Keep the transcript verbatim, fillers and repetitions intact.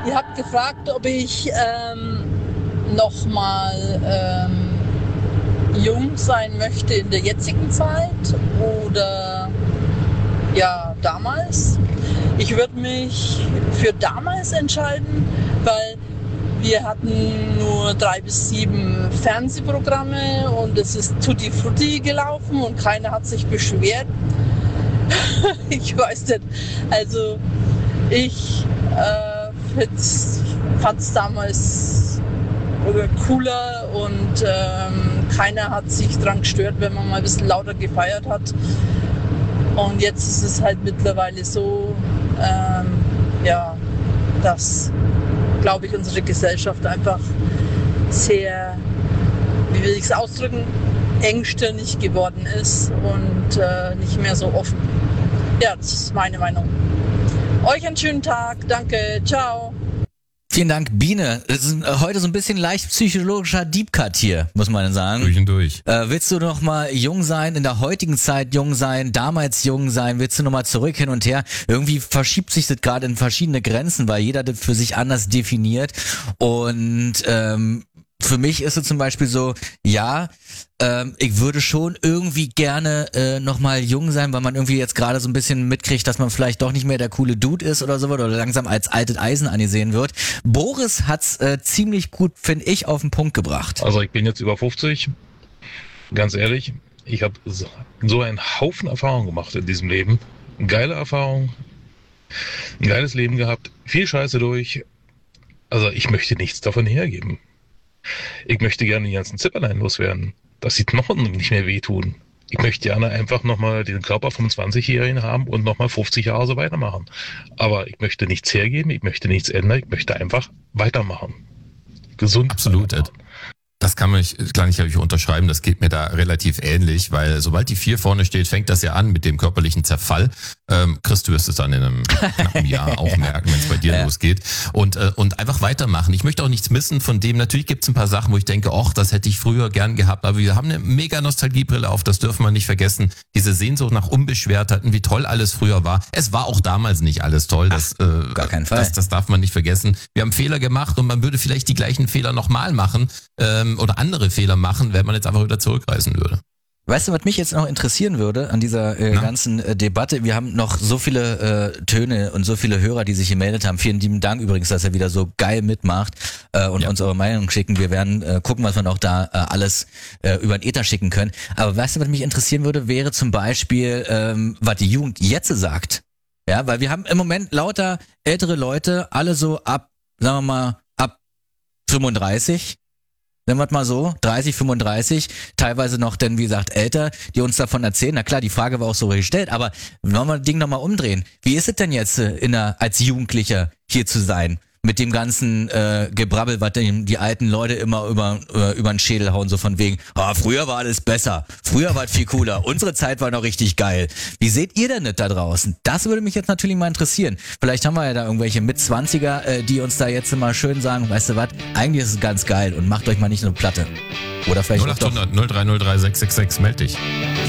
Ihr habt gefragt, ob ich ähm, nochmal ähm, jung sein möchte in der jetzigen Zeit oder ja, damals. Ich würde mich für damals entscheiden, weil wir hatten nur drei bis sieben Fernsehprogramme und es ist tutti frutti gelaufen und keiner hat sich beschwert. Ich weiß nicht, also ich äh, fand es damals cooler und ähm, keiner hat sich dran gestört, wenn man mal ein bisschen lauter gefeiert hat. Und jetzt ist es halt mittlerweile so, ähm, ja, dass, glaube ich, unsere Gesellschaft einfach sehr, wie will ich es ausdrücken, engstirnig geworden ist und äh, nicht mehr so offen. Ja, das ist meine Meinung. Euch einen schönen Tag, danke, ciao. Vielen Dank, Biene. Es ist heute so ein bisschen leicht psychologischer Deep Cut hier, muss man sagen. Durch und durch. Äh, willst du noch mal jung sein, in der heutigen Zeit jung sein, damals jung sein? Willst du noch mal zurück, hin und her? Irgendwie verschiebt sich das gerade in verschiedene Grenzen, weil jeder das für sich anders definiert. Und ähm, für mich ist es zum Beispiel so, ja, ähm, ich würde schon irgendwie gerne äh, nochmal jung sein, weil man irgendwie jetzt gerade so ein bisschen mitkriegt, dass man vielleicht doch nicht mehr der coole Dude ist oder so oder langsam als altes Eisen angesehen wird. Boris hat's äh, ziemlich gut, finde ich, auf den Punkt gebracht. Also ich bin jetzt über fünfzig, ganz ehrlich, ich habe so, so einen Haufen Erfahrung gemacht in diesem Leben. Eine geile Erfahrung, ein geiles Leben gehabt, viel Scheiße durch. Also ich möchte nichts davon hergeben. Ich möchte gerne die ganzen Zipperlein loswerden, dass die Knochen nicht mehr wehtun. Ich möchte gerne einfach nochmal den Körper vom zwanzigjährigen haben und nochmal fünfzig Jahre so weitermachen. Aber ich möchte nichts hergeben, ich möchte nichts ändern, ich möchte einfach weitermachen. Gesund. Absolut, Ed. Das kann man, kann ich glaube ich unterschreiben, das geht mir da relativ ähnlich, weil sobald die vier vorne steht, fängt das ja an mit dem körperlichen Zerfall. Ähm, Chris, du wirst es dann in einem knappen Jahr auch merken, wenn es bei dir ja. losgeht. Und äh, und einfach weitermachen. Ich möchte auch nichts missen von dem. Natürlich gibt es ein paar Sachen, wo ich denke, ach, das hätte ich früher gern gehabt. Aber wir haben eine mega Nostalgiebrille auf, das dürfen wir nicht vergessen. Diese Sehnsucht nach Unbeschwertheit und wie toll alles früher war. Es war auch damals nicht alles toll. Das, ach, äh, gar keinen Fall. Das, das darf man nicht vergessen. Wir haben Fehler gemacht und man würde vielleicht die gleichen Fehler nochmal machen. Ähm, oder andere Fehler machen, wenn man jetzt einfach wieder zurückreisen würde. Weißt du, was mich jetzt noch interessieren würde an dieser äh, ganzen äh, Debatte? Wir haben noch so viele äh, Töne und so viele Hörer, die sich gemeldet haben. Vielen lieben Dank übrigens, dass ihr wieder so geil mitmacht äh, und ja. uns eure Meinung schicken. Wir werden äh, gucken, was wir noch da äh, alles äh, über den Äther schicken können. Aber weißt du, was mich interessieren würde, wäre zum Beispiel, ähm, was die Jugend jetzt sagt. Ja, weil wir haben im Moment lauter ältere Leute, alle so ab, sagen wir mal, ab fünfunddreißig. Nennen wir es mal so, dreißig, fünfunddreißig, teilweise noch, denn wie gesagt, älter, die uns davon erzählen. Na klar, die Frage war auch so gestellt, aber wollen wir das Ding nochmal umdrehen. Wie ist es denn jetzt, in der, als Jugendlicher hier zu sein? Mit dem ganzen äh, Gebrabbel, was die, die alten Leute immer über äh, über den Schädel hauen, so von wegen, ah, früher war alles besser, früher war es viel cooler, unsere Zeit war noch richtig geil. Wie seht ihr denn das da draußen? Das würde mich jetzt natürlich mal interessieren. Vielleicht haben wir ja da irgendwelche Mitzwanziger, äh, die uns da jetzt mal schön sagen, weißt du was, eigentlich ist es ganz geil und macht euch mal nicht nur Platte. Oder vielleicht null acht hundert null drei null drei sechs sechs sechs, meld dich.